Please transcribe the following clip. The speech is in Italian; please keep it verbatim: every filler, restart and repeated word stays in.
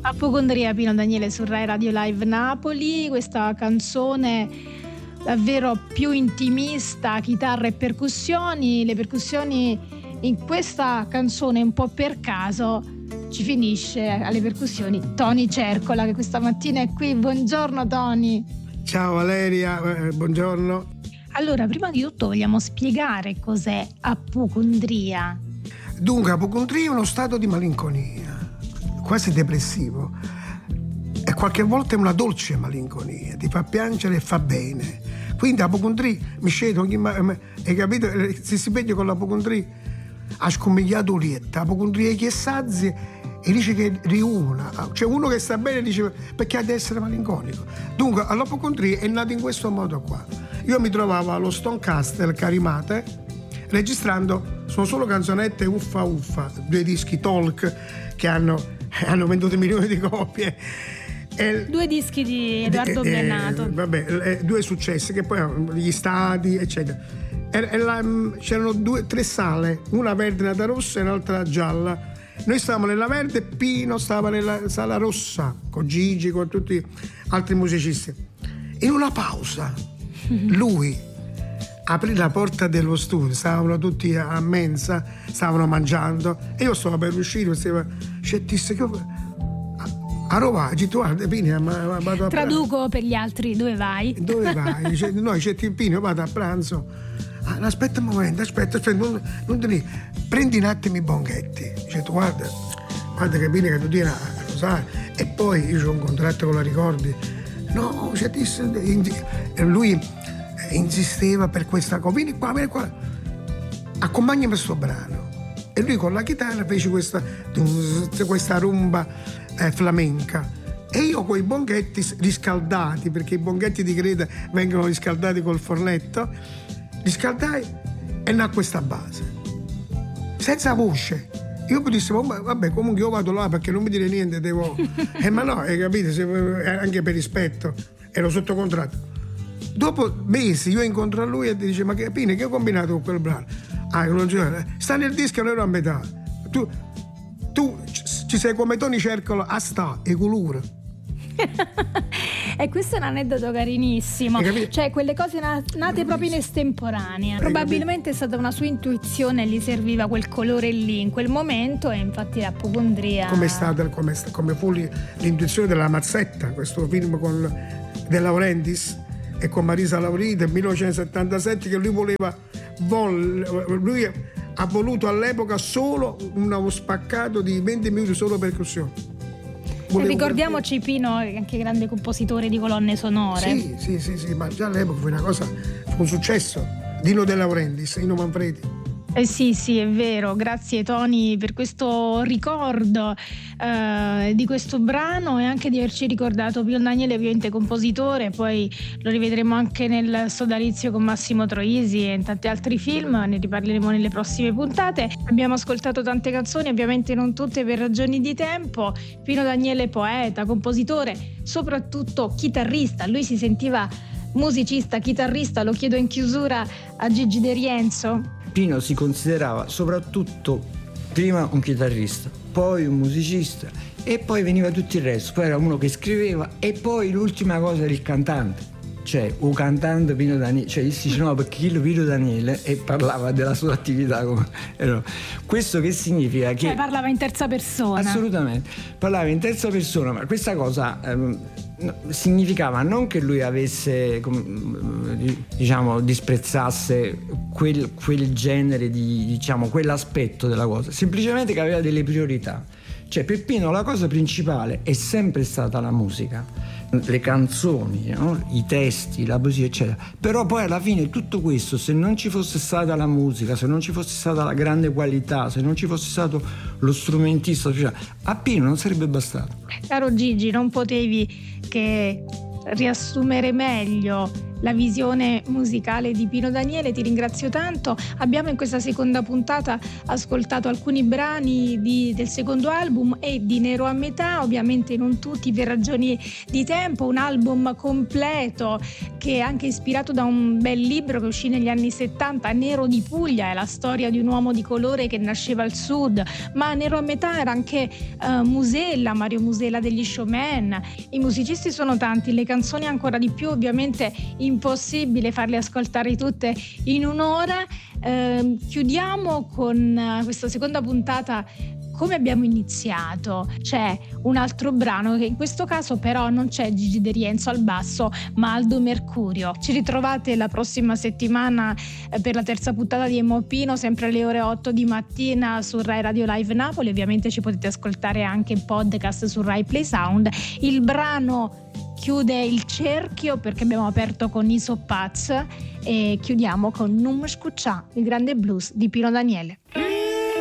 Apocondria, Pino Daniele su Rai Radio Live Napoli. Questa canzone davvero più intimista, chitarra e percussioni. Le percussioni in questa canzone un po' per caso ci finisce alle percussioni Tony Cercola, che questa mattina è qui. Buongiorno Tony. Ciao Valeria, eh, buongiorno. Allora, prima di tutto vogliamo spiegare cos'è apocondria. Dunque, apocondria è uno stato di malinconia, quasi depressivo, e qualche volta è una dolce malinconia, ti fa piangere e fa bene. Quindi apocondria, mi scelgo, hai capito? Se si vede con l'apocondria ha scomigliato lietta, apocondria che è sazia e dice che riuna, c'è uno che sta bene e dice perché ha di essere malinconico. Dunque l'apocondria è nata in questo modo qua. Io mi trovavo allo Stonecastle Carimate registrando, sono solo canzonette uffa uffa, due dischi talk che hanno, hanno venduto milioni di copie. E, due dischi di Edoardo eh, Bennato. Vabbè, eh, due successi che poi gli stadi, eccetera. E, e la, c'erano due, tre sale, una verde, una rossa e un'altra gialla. Noi stavamo nella verde, Pino stava nella sala rossa con Gigi, con tutti gli altri musicisti. In una pausa, lui aprì la porta dello studio, stavano tutti a mensa, stavano mangiando e io stavo per uscire, stavo scettisse che a Roma, tu vado a traduco per gli altri, dove vai? Dove vai? Dice, no, c'è Pino, vado a pranzo. Ah, aspetta un momento, aspetta, aspetta, non, non te ne... prendi un attimo i bonghetti. Dice, tu guarda, guarda che Pino che tu tieni a rosare. E poi io ho un contratto con la Ricordi. No, c'è lui insisteva per questa cosa, vieni qua, vieni qua, accompagnami questo brano. E lui con la chitarra fece questa, questa rumba eh, flamenca. E io con i bonghetti riscaldati, perché i bonghetti di Creta vengono riscaldati col fornetto, riscaldai e nacque questa base. Senza voce. Io poi dissi, vabbè, comunque io vado là perché non mi dire niente, devo... eh, ma no, hai capito, anche per rispetto, ero sotto contratto. Dopo mesi io incontro a lui e dice, ma che Pino, che ho combinato con quel brano? Ah, non c'è, sta nel disco e non ero a metà. Tu, tu ci sei come Tony Cercola a sta e colore. E questo è un aneddoto carinissimo, cioè quelle cose nate proprio in estemporanea. Probabilmente è stata una sua intuizione, gli serviva quel colore lì in quel momento e infatti l'apocondria. Come è stata, come, come fu l'intuizione della Mazzetta, questo film con De Laurentiis e con Marisa Lauriti del millenovecentosettantasette, che lui voleva volle, lui ha voluto all'epoca solo uno spaccato di venti minuti solo percussioni. E ricordiamoci Pino è anche grande compositore di colonne sonore. Sì, sì, sì, sì, ma già all'epoca fu una cosa, fu un successo. Dino De Laurentiis, Nino Manfredi. Eh sì, sì, è vero. Grazie Tony per questo ricordo eh, di questo brano e anche di averci ricordato Pino Daniele, ovviamente compositore, poi lo rivedremo anche nel sodalizio con Massimo Troisi e in tanti altri film, ne riparleremo nelle prossime puntate. Abbiamo ascoltato tante canzoni, ovviamente non tutte per ragioni di tempo. Pino Daniele poeta, compositore, soprattutto chitarrista, lui si sentiva musicista, chitarrista, lo chiedo in chiusura a Gigi De Rienzo. Pino si considerava soprattutto prima un chitarrista, poi un musicista e poi veniva tutto il resto, poi era uno che scriveva e poi l'ultima cosa era il cantante, cioè un cantante Pino Daniele, cioè si diceva perché Pino Daniele e parlava della sua attività come... questo che significa che cioè parlava in terza persona. Assolutamente, parlava in terza persona, ma questa cosa ehm, significava non che lui avesse, diciamo, disprezzasse quel, quel genere di, diciamo, quell'aspetto della cosa, semplicemente che aveva delle priorità. Cioè per Pino la cosa principale è sempre stata la musica, le canzoni, no? I testi, la poesia eccetera, però poi alla fine tutto questo, se non ci fosse stata la musica, se non ci fosse stata la grande qualità, se non ci fosse stato lo strumentista, cioè, a Pino non sarebbe bastato. Caro Gigi, non potevi che riassumere meglio la visione musicale di Pino Daniele, ti ringrazio tanto. Abbiamo in questa seconda puntata ascoltato alcuni brani di, del secondo album e di Nero a metà, ovviamente non tutti per ragioni di tempo, un album completo che è anche ispirato da un bel libro che uscì negli anni settanta, Nero di Puglia, è la storia di un uomo di colore che nasceva al sud, ma Nero a metà era anche uh, Musella, Mario Musella degli Showman. I musicisti sono tanti, le canzoni ancora di più, ovviamente impossibile farle ascoltare tutte in un'ora. Eh, chiudiamo con uh, questa seconda puntata come abbiamo iniziato. C'è un altro brano che in questo caso però non c'è Gigi De Rienzo al basso ma Aldo Mercurio. Ci ritrovate la prossima settimana eh, per la terza puntata di Emo Pino, sempre alle ore otto di mattina su Rai Radio Live Napoli. Ovviamente ci potete ascoltare anche in podcast su Rai Play Sound. Il brano chiude il cerchio perché abbiamo aperto con Iso Paz e chiudiamo con Num Scuccià, il grande blues di Pino Daniele.